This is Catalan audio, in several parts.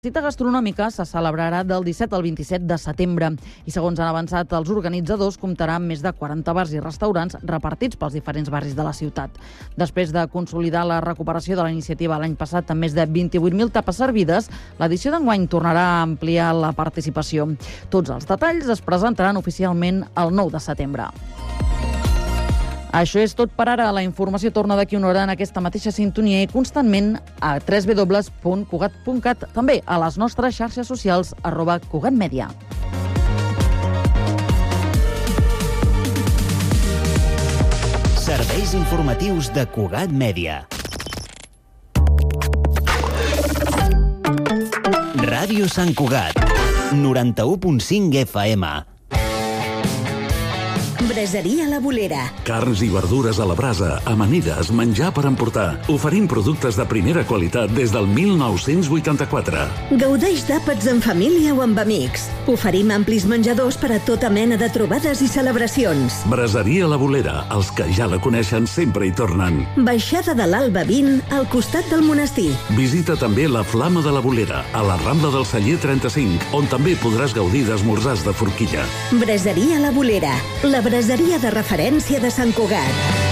La cita gastronòmica se celebrarà del 17 al 27 de setembre i, segons han avançat els organitzadors, comptarà amb més de 40 bars i restaurants repartits pels diferents barris de la ciutat. Després de consolidar la recuperació de la iniciativa l'any passat amb més de 28.000 tapes servides, l'edició d'enguany tornarà a ampliar la participació. Tots els detalls es presentaran oficialment el 9 de setembre. Això és tot per ara. La informació torna d'aquí una hora en aquesta mateixa sintonia i constantment a www.cugat.cat, també a les nostres xarxes socials @cugatmedia. Serveis informatius de Cugat Mèdia. Ràdio Sant Cugat, 91.5 FM. Braseria La Bolera. Carns i verdures a la brasa, amanides, menjar per emportar. Oferim productes de primera qualitat des del 1984. Gaudeix d'àpats en família o amb amics. Oferim amplis menjadors per a tota mena de trobades i celebracions. Braseria La Bolera. Els que ja la coneixen sempre hi tornen. Baixada de l'Alba 20, al costat del monestir. Visita també la Flama de la Bolera, a la Rambla del Celler 35, on també podràs gaudir d'esmorzars de forquilla. Braseria La Bolera. La braseria de referència de Sant Cugat.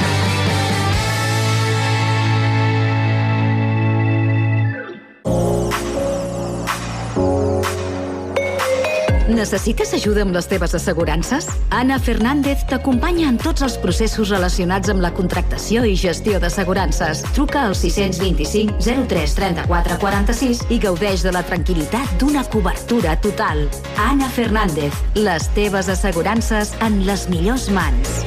Necessites ajuda amb les teves assegurances? Anna Fernández t'acompanya en tots els processos relacionats amb la contractació i gestió d'assegurances. Truca al 625 03 34 46 i gaudeix de la tranquil·litat d'una cobertura total. Anna Fernández, les teves assegurances en les millors mans.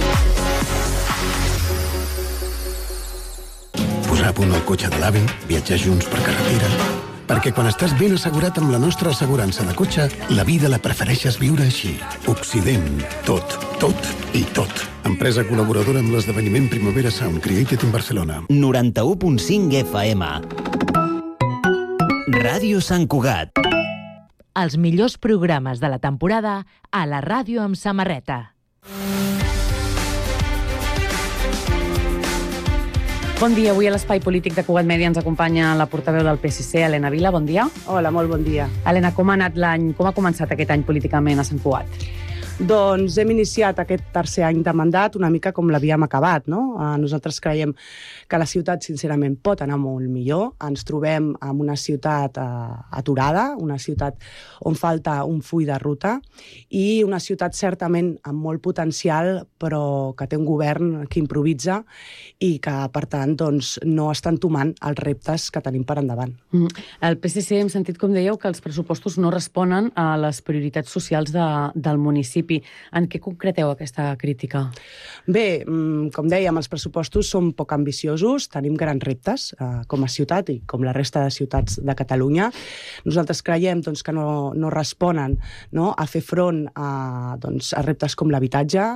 Posar a punt el cotxe de l'avi, viatjar junts per carretera. Perquè quan estàs ben assegurat amb la nostra assegurança de cotxe, la vida la prefereixes viure així. Occident. Tot, tot i tot. Empresa col·laboradora amb l'esdeveniment Primavera Sound, Created in Barcelona. 91.5 FM. Ràdio Sant Cugat. Els millors programes de la temporada a la ràdio amb samarreta. Bon dia. Avui a l'Espai Polític de Cugat Mèdia ens acompanya la portaveu del PSC, Helena Vila. Bon dia. Hola, molt bon dia. Helena, com ha anat l'any? Com ha començat aquest any políticament a Sant Cugat? Doncs hem iniciat aquest tercer any de mandat una mica com l'havíem acabat, no? Nosaltres creiem que la ciutat, sincerament, pot anar molt millor. Ens trobem en una ciutat aturada, una ciutat on falta un full de ruta i una ciutat certament amb molt potencial, però que té un govern que improvisa i que, per tant, doncs, no està entomant els reptes que tenim per endavant. El PSC hem sentit, com dèieu, que els pressupostos no responen a les prioritats socials del municipi. En què concreteu aquesta crítica? Bé, com dèiem, els pressupostos són poc ambiciosos, tenim grans reptes com a ciutat i com la resta de ciutats de Catalunya. Nosaltres creiem doncs, que no responen, no, a fer front a reptes com l'habitatge,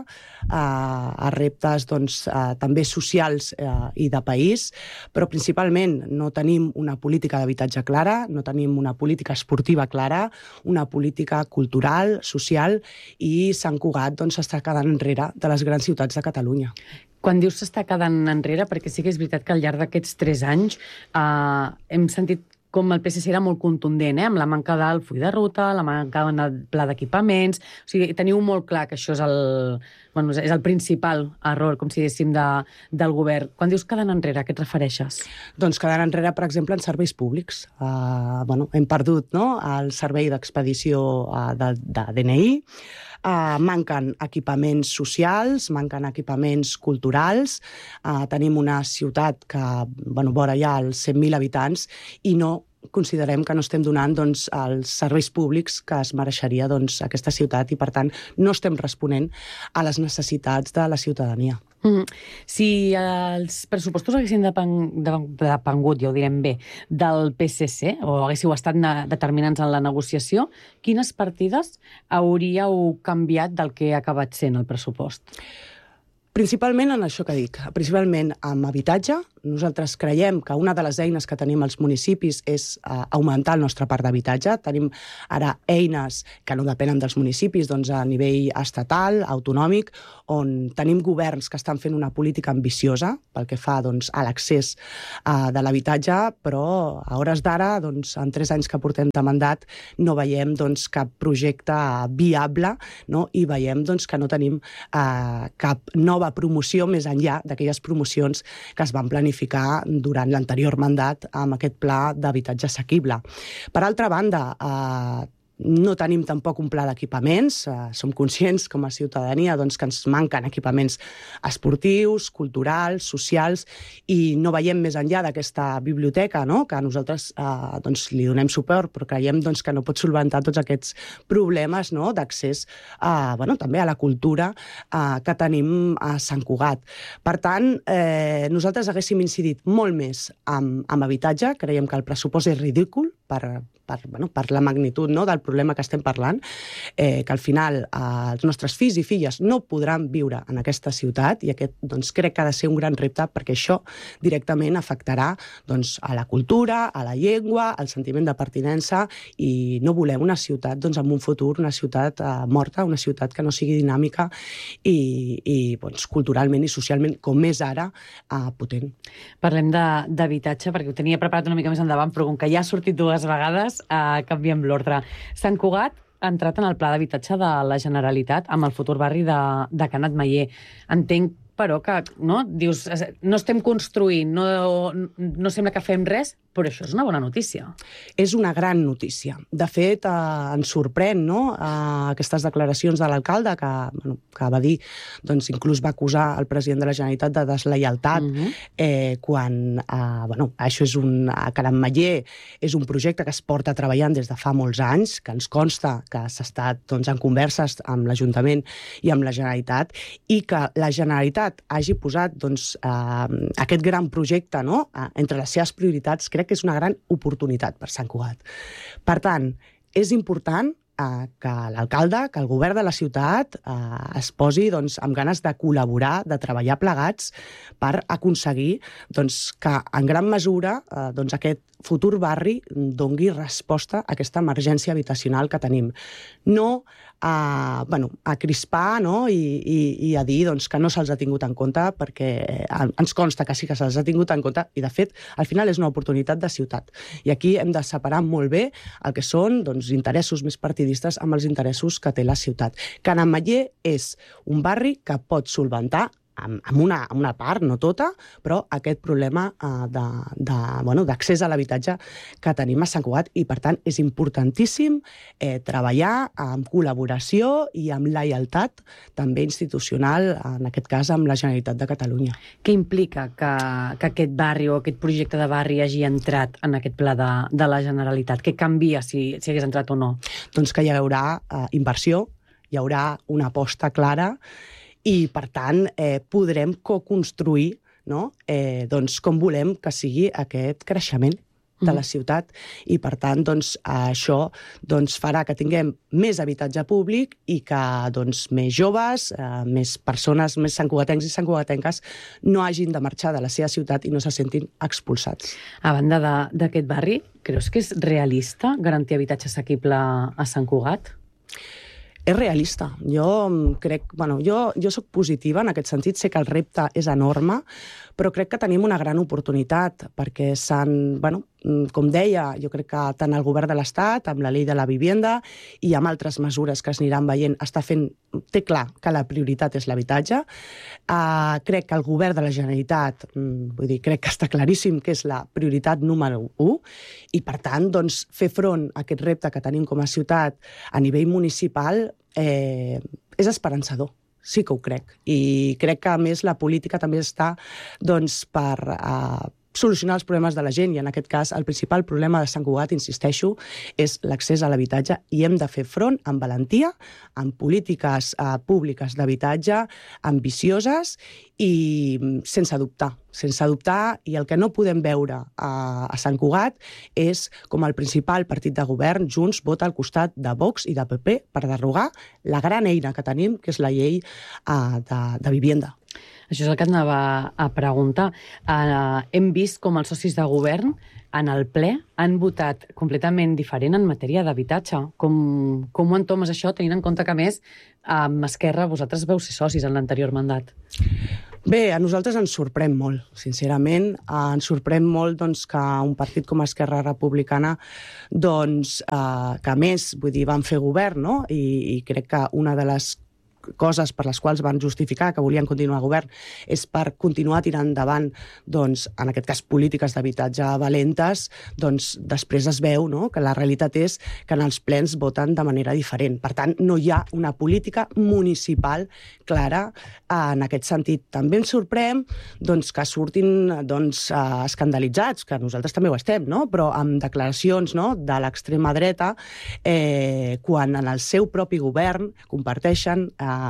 a reptes doncs, també socials i de país, però principalment no tenim una política d'habitatge clara, no tenim una política esportiva clara, una política cultural, social, i Sant Cugat doncs, s'està quedant enrere de les grans ciutats de Catalunya. Quan dius s'està quedant enrere, perquè sí que és veritat que al llarg d'aquests 3 anys hem sentit com el PSC era molt contundent, amb la manca del full de ruta, la manca del pla d'equipaments. O sigui, teniu molt clar que això és el principal error, com si diguéssim, del govern. Quan dius quedant enrere, a què et refereixes? Doncs quedant enrere, per exemple, en serveis públics. Hem perdut, no, el servei d'expedició de DNI, manquen equipaments socials, manquen equipaments culturals, tenim una ciutat que vora ja els 100.000 habitants i no considerem que no estem donant doncs, els serveis públics que es mereixeria doncs, aquesta ciutat i, per tant, no estem responent a les necessitats de la ciutadania. Si els pressupostos haguessin depengut, ja ho direm bé, del PSC, o haguéssiu estat determinants en la negociació, quines partides hauríeu canviat del que ha acabat sent el pressupost? Principalment en això que dic, principalment amb habitatge, nosaltres creiem que una de les eines que tenim als municipis és augmentar el nostre parc d'habitatge. Tenim ara eines que no depenen dels municipis, doncs a nivell estatal, autonòmic, on tenim governs que estan fent una política ambiciosa pel que fa doncs, a l'accés de l'habitatge, però a hores d'ara, doncs, en 3 anys que portem de mandat, no veiem doncs, cap projecte viable, no? I veiem doncs, que no tenim cap nova promoció més enllà d'aquelles promocions que es van planificar durant l'anterior mandat amb aquest pla d'habitatge assequible. Per altra banda, no tenim tampoc un pla d'equipaments. Som conscients com a ciutadania doncs, que ens manquen equipaments esportius, culturals, socials, i no veiem més enllà d'aquesta biblioteca, no? Que nosaltres doncs, li donem suport, però creiem doncs, que no pot solventar tots aquests problemes, no? D'accés també a la cultura que tenim a Sant Cugat. Per tant, nosaltres haguéssim incidit molt més en habitatge. Creiem que el pressupost és ridícul per la magnitud, no? Del problema que estem parlant, que al final els nostres fills i filles no podran viure en aquesta ciutat, i aquest doncs, crec que ha de ser un gran repte, perquè això directament afectarà doncs, a la cultura, a la llengua, al sentiment de pertinença, i no volem una ciutat doncs, amb un futur, una ciutat morta, una ciutat que no sigui dinàmica i doncs, culturalment i socialment, com és ara, potent. Parlem d'habitatge, perquè ho tenia preparat una mica més endavant, però com que ja ha sortit 2 vegades, canviem l'ordre. Sant Cugat ha entrat en el pla d'habitatge de la Generalitat amb el futur barri de Can Atmaller. Entenc, però, que dius, no estem construint, no sembla que fem res, però això és una bona notícia. És una gran notícia. De fet, ens sorprèn aquestes declaracions de l'alcalde que va dir, doncs inclús va acusar el president de la Generalitat de deslleialtat quan això és Can Atmaller és un projecte que es porta treballant des de fa molts anys, que ens consta que s'ha estat en converses amb l'Ajuntament i amb la Generalitat, i que la Generalitat hagi posat aquest gran projecte entre les seves prioritats. Crec que és una gran oportunitat per Sant Cugat. Per tant, és important que l'alcalde, que el govern de la ciutat es posi amb ganes de col·laborar, de treballar plegats per aconseguir que en gran mesura aquest futur barri doni resposta a aquesta emergència habitacional que tenim. No a crispar i a dir que no se'ls ha tingut en compte, perquè ens consta que sí que se'ls ha tingut en compte, i de fet al final és una oportunitat de ciutat. I aquí hem de separar molt bé el que són interessos més partidistes amb els interessos que té la ciutat. Can Atmaller és un barri que pot solventar amb una part, no tota, però aquest problema d'accés a l'habitatge que tenim a Sant Cugat, i per tant és importantíssim treballar amb col·laboració i amb lleialtat també institucional, en aquest cas amb la Generalitat de Catalunya. Què implica que aquest barri o aquest projecte de barri hagi entrat en aquest pla de la Generalitat? Què canvia si hagués entrat o no? Doncs que hi haurà inversió, hi haurà una aposta clara, i, per tant, podrem co-construir com volem que sigui aquest creixement de la ciutat, i, per tant, això farà que tinguem més habitatge públic i que més joves, més persones, més santcugatencs i santcugatenques no hagin de marxar de la seva ciutat i no se sentin expulsats. A banda d'aquest barri, creus que és realista garantir habitatge assequible a Sant Cugat? És realista. Jo crec... Jo soc positiva en aquest sentit. Sé que el repte és enorme, però crec que tenim una gran oportunitat, perquè com deia, jo crec que tant el govern de l'Estat, amb la llei de la vivenda i amb altres mesures que es aniran veient, té clar que la prioritat és l'habitatge. Crec que el govern de la Generalitat, crec que està claríssim que és la prioritat número 1, i per tant, fer front a aquest repte que tenim com a ciutat a nivell municipal és esperançador. Sí que ho crec. I crec que, a més, la política també està per solucionar els problemes de la gent, i en aquest cas el principal problema de Sant Cugat, insisteixo, és l'accés a l'habitatge, i hem de fer front amb valentia, amb polítiques públiques d'habitatge ambicioses i sense dubtar, i el que no podem veure a Sant Cugat és com el principal partit de govern, Junts, vota al costat de Vox i de PP per derogar la gran eina que tenim, que és la llei de vivenda. Això és el que et anava a preguntar. Hem vist com els socis de govern en el ple han votat completament diferent en matèria d'habitatge. Com ho entomes això, tenint en compte que, a més, amb Esquerra vosaltres veu ser socis en l'anterior mandat? Bé, a nosaltres ens sorprèn molt, sincerament. Ens sorprèn molt doncs, que un partit com Esquerra Republicana, doncs, que a més, vull dir, van fer govern, no? I crec que una de les coses per les quals van justificar que volien continuar a govern és per continuar tirant endavant, doncs, en aquest cas, polítiques d'habitatge valentes, doncs després es veu, no?, que la realitat és que en els plens voten de manera diferent. Per tant, no hi ha una política municipal clara en aquest sentit. També ens sorprèn doncs, que surtin doncs, escandalitzats, que nosaltres també ho estem, no?, però amb declaracions, no?, de l'extrema dreta, quan en el seu propi govern comparteixen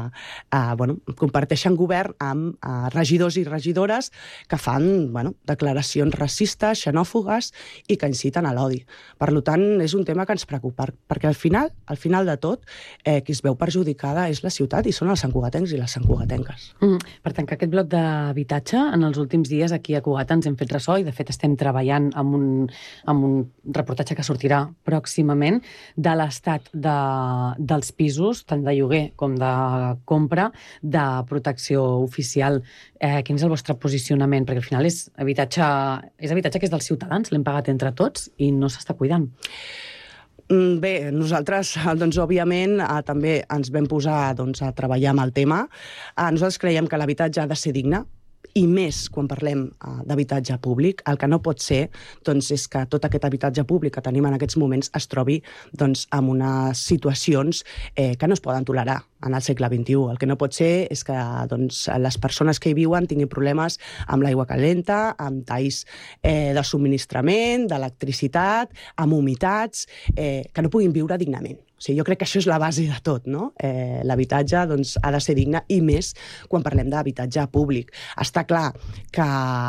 govern amb regidors i regidores que fan declaracions racistes, xenòfogues i que inciten a l'odi. Per tant, és un tema que ens preocupa, perquè al final de tot, qui es veu perjudicada és la ciutat i són els santcugatencs i les santcugatenques. Per tant, que aquest bloc d'habitatge, en els últims dies aquí a Cugat ens hem fet ressò i de fet estem treballant amb un reportatge que sortirà pròximament de l'estat dels pisos, tant de lloguer com de compra, de protecció oficial. Quin és el vostre posicionament? Perquè al final és habitatge que és dels ciutadans, l'hem pagat entre tots i no s'està cuidant. Bé, nosaltres, doncs, òbviament, també ens vam posar a treballar amb el tema. Nosaltres creiem que l'habitatge ha de ser digne, i més quan parlem d'habitatge públic. El que no pot ser és que tot aquest habitatge públic que tenim en aquests moments es trobi en unes situacions que no es poden tolerar en el segle XXI. El que no pot ser és que les persones que hi viuen tinguin problemes amb l'aigua calenta, amb talls de subministrament, d'electricitat, amb humitats, que no puguin viure dignament. O sigui, jo crec que això és la base de tot, no? L'habitatge ha de ser digne, i més quan parlem d'habitatge públic. Està clar que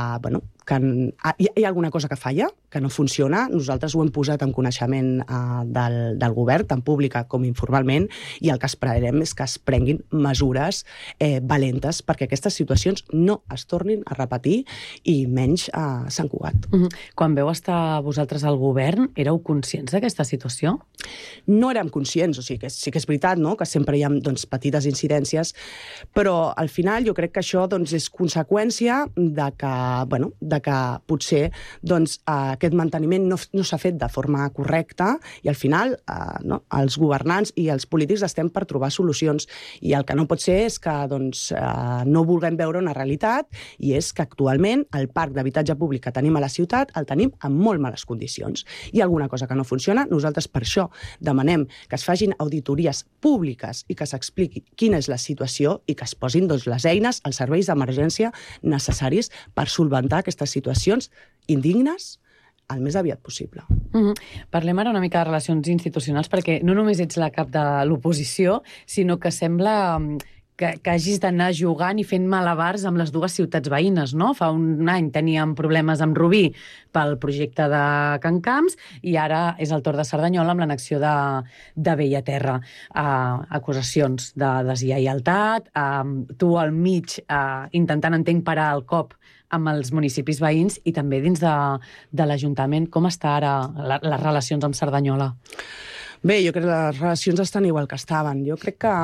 hi ha alguna cosa que falla, que no funciona. Nosaltres ho hem posat en coneixement del govern, tant pública com informalment, i el que esperarem és que es prenguin mesures valentes perquè aquestes situacions no es tornin a repetir, i menys a Sant Cugat. Quan veu estar vosaltres al govern, éreu conscients d'aquesta situació? No érem conscients, o sigui, sí que és veritat, no?, que sempre hi ha petites incidències, però al final jo crec que això és conseqüència de que potser aquest manteniment no s'ha fet de forma correcta, i al final els governants i els polítics estem per trobar solucions, i el que no pot ser és que no vulguem veure una realitat, i és que actualment el parc d'habitatge públic que tenim a la ciutat el tenim en molt males condicions. Hi ha alguna cosa que no funciona. Nosaltres per això demanem que es facin auditories públiques i que s'expliqui quina és la situació i que es posin les eines, els serveis d'emergència necessaris per solventar aquestes situacions indignes el més aviat possible. Parlem ara una mica de relacions institucionals, perquè no només ets la cap de l'oposició, sinó que sembla que hagis d'anar jugant i fent malabars amb les dues ciutats veïnes, no? Fa un any teníem problemes amb Rubí pel projecte de Can Camps, i ara és el torn de Cerdanyola amb l'annexió de Bellaterra. Acusacions de deslleialtat, tu al mig intentant, entenc, parar el cop amb els municipis veïns, i també dins de l'Ajuntament. Com està ara les relacions amb Cerdanyola? Bé, jo crec que les relacions estan igual que estaven. Jo crec que,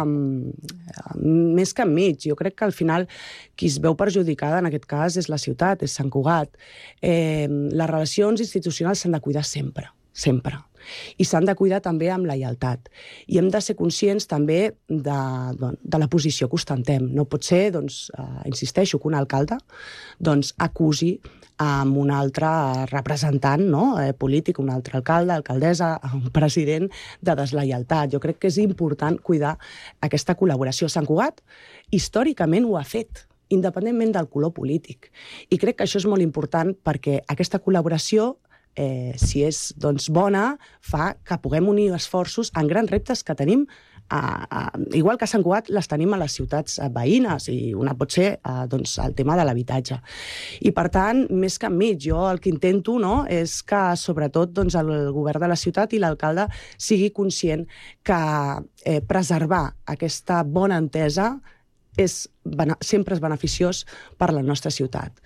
més que enmig, jo crec que al final qui es veu perjudicada en aquest cas és la ciutat, és Sant Cugat. Les relacions institucionals s'han de cuidar sempre, sempre. I s'han de cuidar també amb lleialtat. I hem de ser conscients també de la posició que ostentem. No pot ser, insisteixo, que un alcalde acusi amb un altre representant polític, un altre alcalde, alcaldessa, un president, de deslleialtat. Jo crec que és important cuidar aquesta col·laboració. Sant Cugat històricament ho ha fet, independentment del color polític. I crec que això és molt important, perquè aquesta col·laboració, si és bona, fa que puguem unir esforços en grans reptes que tenim, igual que a Sant Cugat les tenim a les ciutats veïnes, i una pot ser el tema de l'habitatge. I per tant, més que enmig, jo el que intento és que sobretot el govern de la ciutat i l'alcalde sigui conscient que preservar aquesta bona entesa sempre és beneficiós per la nostra ciutat.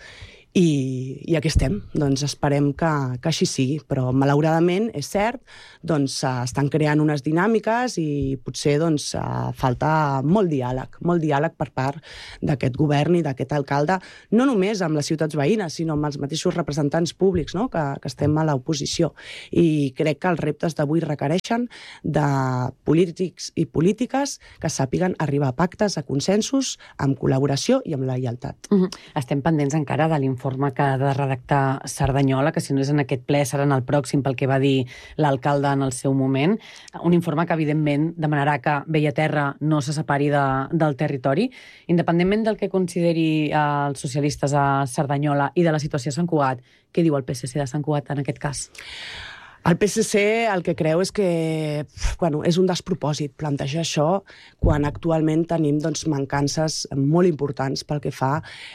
I aquí estem, doncs esperem que així sigui, però malauradament és cert, doncs estan creant unes dinàmiques i potser doncs falta molt diàleg per part d'aquest govern i d'aquest alcalde, no només amb les ciutats veïnes, sinó amb els mateixos representants públics, no? que estem a l'oposició. I crec que els reptes d'avui requereixen de polítics i polítiques que sàpiguen arribar a pactes, a consensos, amb col·laboració i amb lleialtat. Estem pendents encara de l'informe que ha de redactar Cerdanyola, que si no és en aquest ple serà en el pròxim pel que va dir l'alcalde en el seu moment. Un informe que, evidentment, demanarà que Bellaterra no se separi del territori. Independentment del que consideri els socialistes a Cerdanyola i de la situació a Sant Cugat, què diu el PSC de Sant Cugat en aquest cas? El PSC el que creu és que és un despropòsit plantejar això quan actualment tenim mancances molt importants pel que fa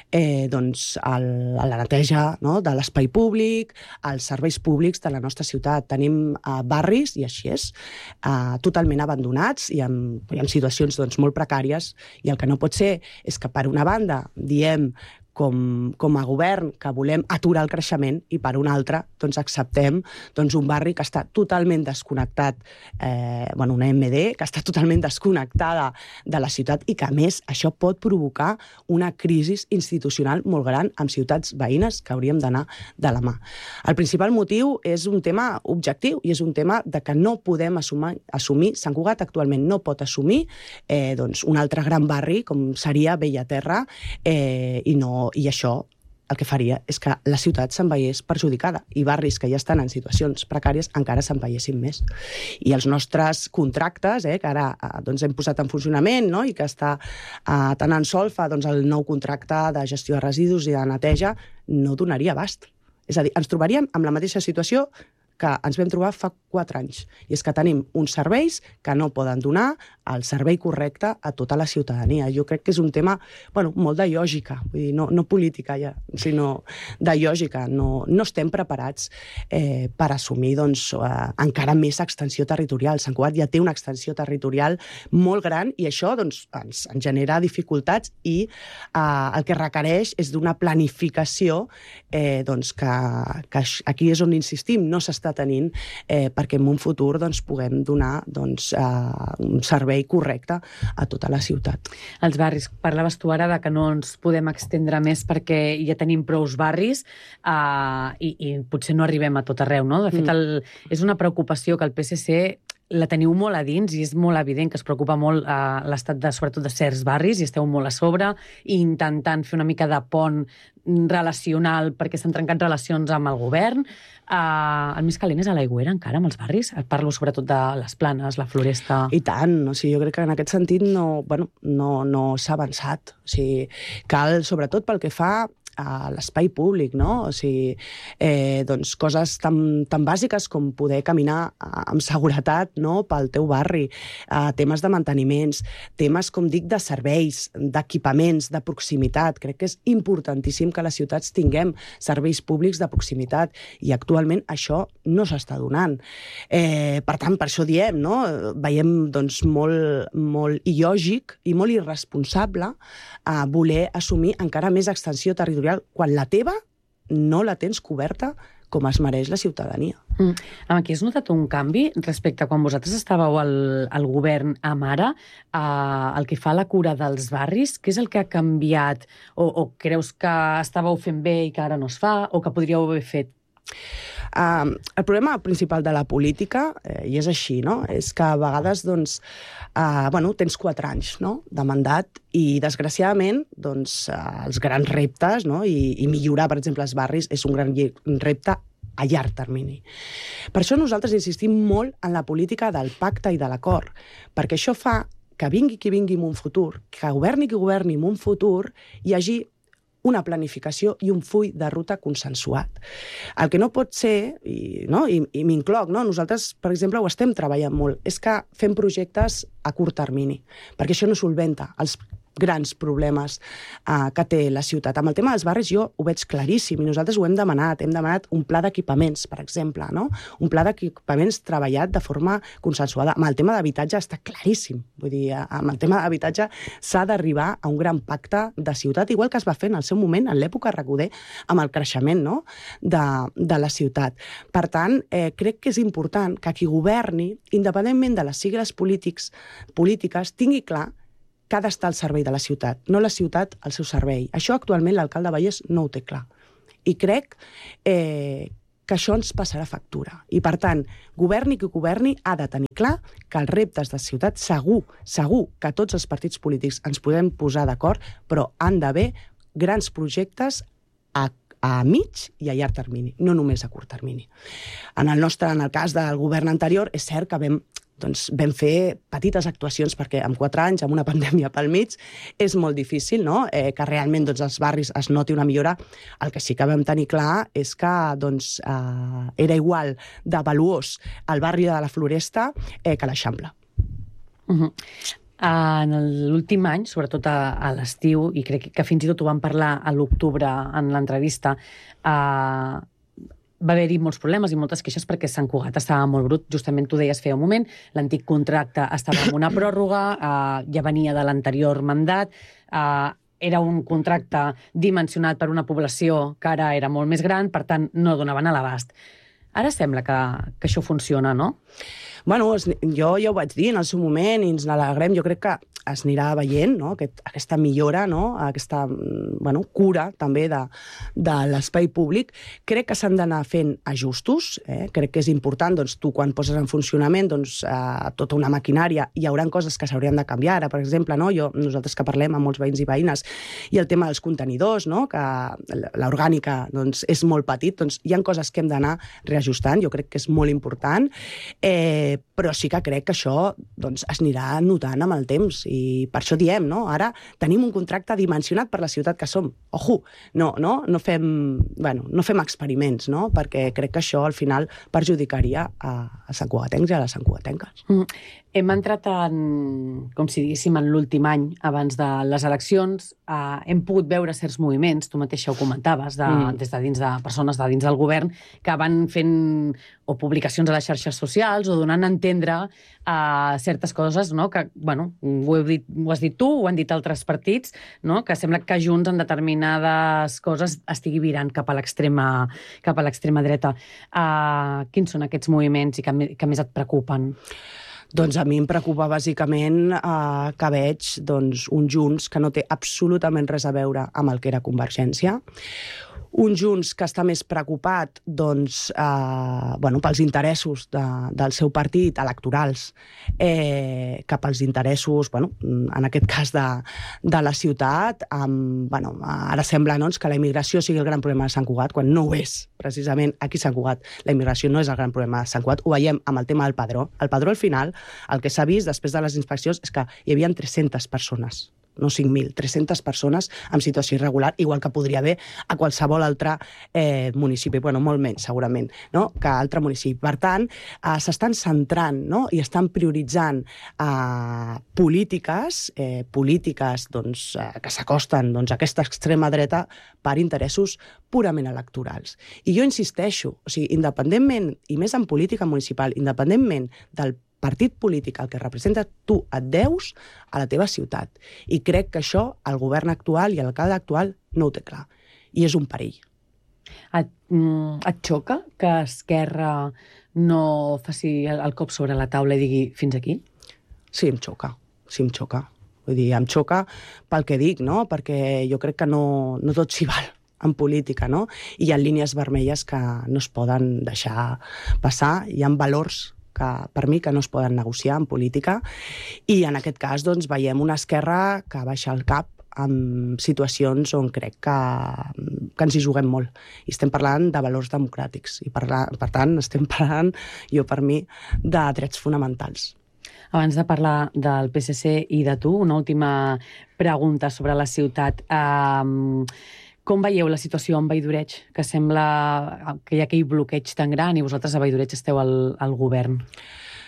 a la neteja de l'espai públic, als serveis públics de la nostra ciutat. Tenim barris, i així és, totalment abandonats i en situacions molt precàries, i el que no pot ser és que per una banda diem com a govern que volem aturar el creixement i per una altra acceptem un barri que està totalment desconnectat, una MD que està totalment desconnectada de la ciutat i que a més això pot provocar una crisi institucional molt gran amb ciutats veïnes que hauríem d'anar de la mà. El principal motiu és un tema objectiu i és un tema de que no podem assumir, Sant Cugat actualment no pot assumir un altre gran barri com seria Bellaterra i això el que faria és que la ciutat se'n veiés perjudicada i barris que ja estan en situacions precàries encara se'n veiessin més. I els nostres contractes, que ara hem posat en funcionament i que està tan en solfa el nou contracte de gestió de residus i de neteja, no donaria abast. És a dir, ens trobaríem amb la mateixa situació que ens vam trobar fa 4 anys. I és que tenim uns serveis que no poden donar el servei correcte a tota la ciutadania. Jo crec que és un tema molt de lògica, vull dir, no política ja, sinó de lògica. No estem preparats per assumir encara més extensió territorial. Sant Cugat ja té una extensió territorial molt gran i això ens genera dificultats i el que requereix és d'una planificació que aquí és on insistim, no s'està tenint perquè en un futur puguem donar un servei correcte a tota la ciutat. Els barris, parlaves tu ara de que no ens podem extendre més perquè ja tenim prous barris i potser no arribem a tot arreu, no? De fet, és una preocupació que el PSC la teniu molt a dins i és molt evident que es preocupa molt l'estat sobretot de certs barris i esteu molt a sobre i intentant fer una mica de pont relacional perquè s'han trencat relacions amb el govern. El més calent és a l'Aigüera encara amb els barris? Parlo sobretot de les Planes, la Floresta... I tant, jo crec que en aquest sentit no s'ha avançat. Cal, sobretot pel que fa a l'espai públic, no? O sigui, coses tan bàsiques com poder caminar amb seguretat pel teu barri, temes de manteniments, temes, com dic, de serveis, d'equipaments, de proximitat. Crec que és importantíssim que a les ciutats tinguem serveis públics de proximitat i actualment això no s'està donant. Per tant, per això diem, no? Veiem molt il·lògic i molt irresponsable voler assumir encara més extensió territorial quan la teva no la tens coberta com es mereix la ciutadania. Aquí has notat un canvi respecte a quan vosaltres estàveu al govern amb ara, el que fa la cura dels barris? Què és el que ha canviat? O creus que estàveu fent bé i que ara no es fa? O que podríeu haver fet? El problema principal de la política, i és així, no? És que a vegades tens 4 anys de mandat i, desgraciadament, els grans reptes i millorar, per exemple, els barris és un gran repte a llarg termini. Per això nosaltres insistim molt en la política del pacte i de l'acord, perquè això fa que vingui qui vingui en un futur, que governi qui governi en un futur, hi hagi una planificació i un full de ruta consensuat. El que no pot ser, i m'incloc, nosaltres, per exemple, ho estem treballant molt, és que fem projectes a curt termini, perquè això no solventa els grans problemes que té la ciutat. Amb el tema dels barris jo ho veig claríssim i nosaltres ho hem demanat un pla d'equipaments, per exemple, no? Un pla d'equipaments treballat de forma consensuada. Amb el tema d'habitatge està claríssim, vull dir, amb el tema d'habitatge s'ha d'arribar a un gran pacte de ciutat, igual que es va fer en el seu moment, en l'època Recoder, amb el creixement, no? de la ciutat. Per tant, crec que és important que qui governi, independentment de les sigles polítiques, tingui clar que ha d'estar al servei de la ciutat, no la ciutat al seu servei. Això actualment l'alcalde Vallès no ho té clar. I crec que això ens passarà factura. I per tant, governi qui governi ha de tenir clar que els reptes de ciutat segur que tots els partits polítics ens podem posar d'acord, però han d'haver grans projectes a mig i a llarg termini, no només a curt termini. En el cas del govern anterior, és cert que vam fer petites actuacions perquè en 4 anys, amb una pandèmia pel mig, és molt difícil, no? Que realment als barris es noti una millora. El que sí que vam tenir clar és que era igual de valuós el barri de la Floresta que l'Eixample. En l'últim any, sobretot a l'estiu, i crec que fins i tot ho vam parlar a l'octubre en l'entrevista, va haver-hi molts problemes i moltes queixes perquè Sant Cugat estava molt brut. Justament tu deies feia un moment, l'antic contracte estava en una pròrroga, ja venia de l'anterior mandat, era un contracte dimensionat per una població que ara era molt més gran, per tant, no donaven a l'abast. Ara sembla que això funciona, no? Bueno, jo ja ho vaig dir en el seu moment i ens n'alegrem. Jo crec que es anirà veient, no? Aquesta millora, no? Aquesta cura també de l'espai públic. Crec que s'han d'anar fent ajustos. Crec que és important, tu quan poses en funcionament tota una maquinària, hi haurà coses que s'haurien de canviar. Ara, per exemple, nosaltres que parlem amb molts veïns i veïnes, i el tema dels contenidors, que l'orgànica és molt petit, hi ha coses que hem d'anar reajustant. Jo crec que és molt important. Però sí que crec que això es anirà notant amb el temps i per això diem, no? Ara tenim un contracte dimensionat per la ciutat que som. Ojo, no fem experiments, no? Perquè crec que això al final perjudicaria a santcugatencs i a les santcugatenques. Hem entrat com si diguéssim, en l'últim any abans de les eleccions. Hem pogut veure certs moviments, tu mateixa ho comentaves, des de dins de persones de dins del govern, que van fent o publicacions a les xarxes socials o donant a entendre certes coses, no? Que, ho has dit tu, ho han dit altres partits, no? Que sembla que Junts en determinades coses estigui virant cap a l'extrema dreta. Quins són aquests moviments i que més et preocupen? Doncs a mi em preocupa bàsicament que veig un Junts que no té absolutament res a veure amb el que era Convergència, un Junts que està més preocupat pels interessos del seu partit electorals que pels interessos, en aquest cas de la ciutat. Ara sembla que la immigració sigui el gran problema de Sant Cugat, quan no ho és, precisament aquí a Sant Cugat. La immigració no és el gran problema de Sant Cugat. Ho veiem amb el tema del padró. El padró, al final, el que s'ha vist després de les inspeccions és que hi havia 300 persones, no 5.000, 300 persones en situació irregular, igual que podria haver a qualsevol altre municipi, molt menys segurament, no? Que altre municipi. Per tant, s'estan centrant, no? I estan prioritzant polítiques que s'acosten a aquesta extrema dreta per interessos purament electorals. I jo insisteixo, independentment, i més en política municipal, independentment del partit polític al que representa, tu et deus a la teva ciutat. I crec que això el govern actual i l'alcalde actual no ho té clar. I és un perill. Et xoca que Esquerra no faci el cop sobre la taula i digui fins aquí? Sí, em xoca. Vull dir, em xoca pel que dic, no? Perquè jo crec que no tot s'hi val en política, no? I hi ha línies vermelles que no es poden deixar passar. Hi ha valors que per mi que no es poden negociar en política i en aquest cas veiem una esquerra que baixa el cap en situacions on crec que ens hi juguem molt. I estem parlant de valors democràtics i per tant estem parlant, per mi, de drets fonamentals. Abans de parlar del PSC i de tu, una última pregunta sobre la ciutat. Com veieu la situació amb Vall-d'Oreig? Que sembla que hi ha aquell bloqueig tan gran i vosaltres a Vall-d'Oreig esteu al govern.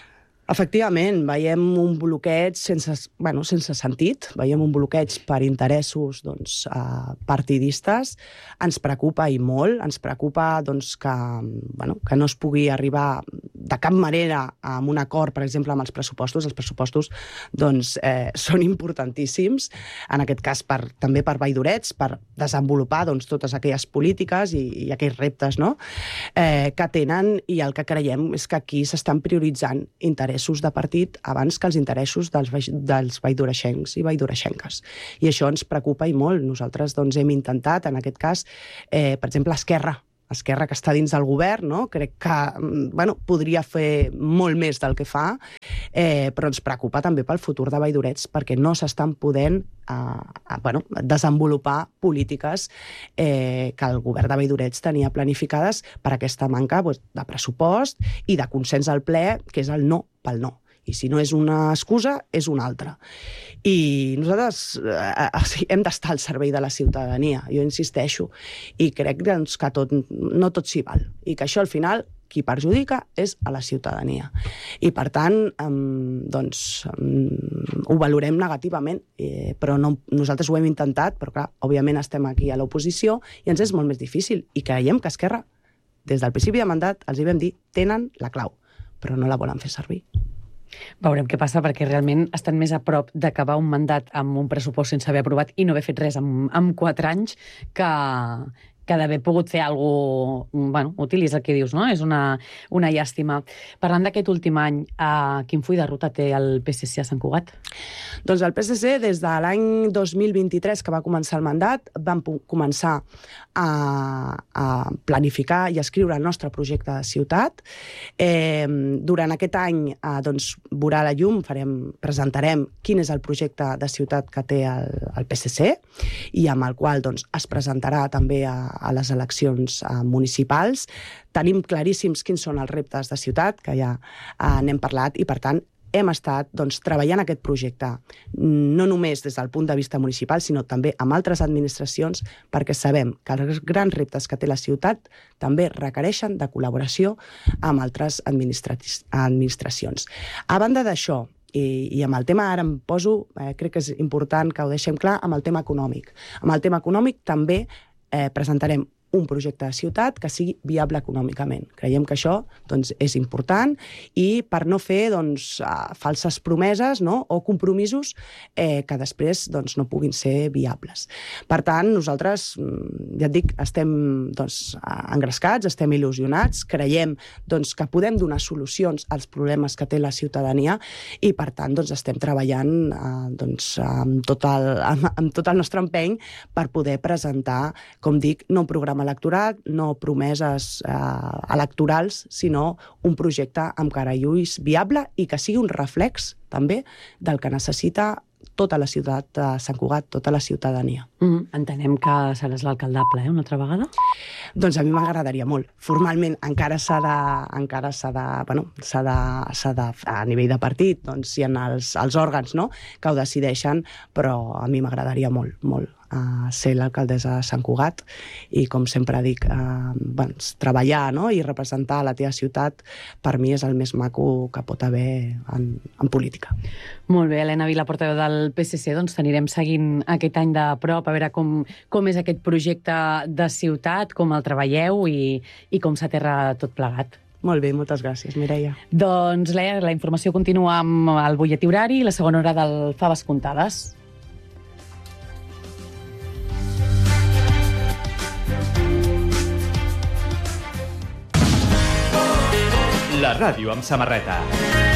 Efectivament, veiem un bloqueig sense sentit, veiem un bloqueig per interessos partidistes. Ens preocupa i molt, ens preocupa que no es pugui arribar de cap manera a un acord, per exemple, amb els pressupostos. Els pressupostos són importantíssims, en aquest cas també per Valldorets, per desenvolupar totes aquelles polítiques i aquells reptes que tenen, i el que creiem és que aquí s'estan prioritzant interessos de partit abans que els interessos dels valldoreixencs i valldoreixenques. I això ens preocupa i molt. Nosaltres hem intentat, en aquest cas, per exemple, Esquerra, que està dins del govern, crec que podria fer molt més del que fa, però ens preocupa també pel futur de Valldorets, perquè no s'estan podent desenvolupar polítiques que el govern de Valldorets tenia planificades per aquesta manca de pressupost i de consens al ple, que és el no pel no. I si no és una excusa, és una altra. I nosaltres hem d'estar al servei de la ciutadania, jo insisteixo, i crec que no tot s'hi val, i que això al final qui perjudica és a la ciutadania. I per tant, ho valorem negativament, però nosaltres ho hem intentat, però clar, òbviament estem aquí a l'oposició i ens és molt més difícil, i creiem que Esquerra, des del principi de mandat, els hi vam dir, tenen la clau, però no la volen fer servir. Veurem què passa, perquè realment estan més a prop d'acabar un mandat amb un pressupost sense haver aprovat i no haver fet res en 4 anys que d'haver pogut fer alguna cosa útil, és el que dius, no? És una llàstima. Parlant d'aquest últim any, quin full de ruta té el PSC a Sant Cugat? Doncs el PSC, des de l'any 2023, que va començar el mandat, vam començar a planificar i a escriure el nostre projecte de ciutat. Durant aquest any veurà la llum, presentarem quin és el projecte de ciutat que té el PSC i amb el qual es presentarà també a les eleccions municipals. Tenim claríssims quins són els reptes de ciutat, que ja n'hem parlat, i per tant hem estat treballant aquest projecte no només des del punt de vista municipal, sinó també amb altres administracions, perquè sabem que els grans reptes que té la ciutat també requereixen de col·laboració amb altres administracions. A banda d'això, i amb el tema ara em poso, crec que és important que ho deixem clar, amb el tema econòmic. Amb el tema econòmic també presentarem un projecte de ciutat que sigui viable econòmicament. Creiem que això és important, i per no fer falses promeses o compromisos que després no puguin ser viables. Per tant, nosaltres, ja et dic, estem engrescats, estem il·lusionats, creiem que podem donar solucions als problemes que té la ciutadania, i per tant estem treballant amb tot el nostre empeny per poder presentar, com dic, no un programa electoral, no promeses electorals, sinó un projecte amb cara i ulls viable i que sigui un reflex també del que necessita tota la ciutat de Sant Cugat, tota la ciutadania. Entenem que seràs l'alcaldable, una altra vegada? Doncs a mi m'agradaria molt. Formalment encara s'ha de, a nivell de partit, hi ha els òrgans que ho decideixen, però a mi m'agradaria molt, molt ser l'alcaldessa de Sant Cugat, i com sempre dic, treballar i representar la teva ciutat per mi és el més maco que pot haver en política. Molt bé, Helena Vila, portaveu del PSC, t'anirem seguint aquest any de prop, a veure com és aquest projecte de ciutat, com el treballeu i com s'aterra tot plegat. Molt bé, moltes gràcies, Mireia. Doncs la informació continua amb el butlletí horari i la segona hora del Faves Comptades. La ràdio amb samarreta.